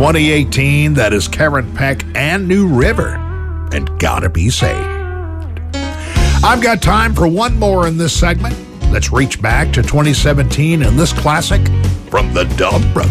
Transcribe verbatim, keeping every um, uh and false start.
twenty eighteen, that is Karen Peck and New River, and Gotta Be Saved. I've got time for one more in this segment. Let's reach back to twenty seventeen and this classic from the Dog Brothers.